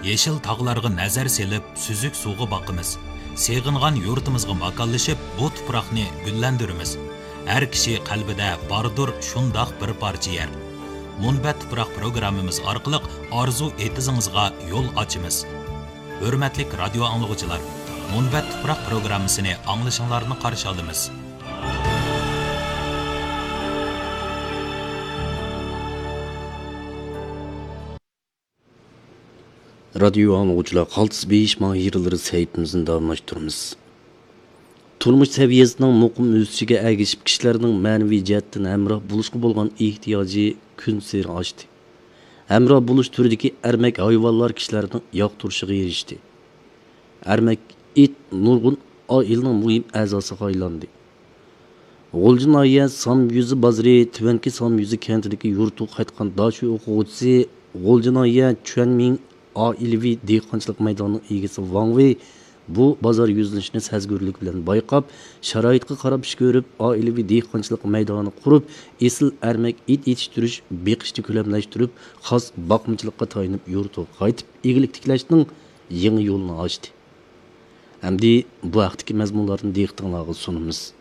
Yeşil tağlarga nazar selip, süzük suğu bakımız. Seğingan yurtimizga makallaşıp, bu tuproqni güllendirimiz. Her kişi qalbida bardır şundaq bir parça yer. Munbat tuproq programmamiz orqali arzu etizingizga yo'l ochamiz. Hurmatli radio anglag'uchilar, Munbat tuproq programmasini anglashinglarni qarshi olamiz. Radyo anlıqçılar qaltis beyiş mahirleri saytımızın davamlaştırımız. Turmuş seviyesinin muqim ösüşüge əgişib kişilərinin mənəvi cəhətdən həmrah buluşqu bolğan ihtiyacı gün seri açdı. Həmrah buluş türüdeki ərmək hayvanlar kişilərinin yaqturuşuğa erişdi. Ərmək it nurgun ailənin mühim əzasıga aylandı. G'o'ljin ayya Sam yüzü bazarı Tüvenki Sam yüzü kentideki yurtu qaytqan daşı o'quvchisi G'o'ljin ayya Chuanming ailevi dehqonchilik maydonining egasi Wang Wei bu bozor yuzlanishini sezgurlik bilan bayqab, sharoitga qarab ish ko'rib, ailevi dehqonchilik maydoni qurib, esil ermak it yetishtirish, beqishni ko'lamlashtirib, xos boqimchilikqa tayinib yurtiga qaytib, egilik tiklashning yangi yo'lini ochdi. Hamdi bu haqdagi mazmunlarni diqqatingizga sunamiz.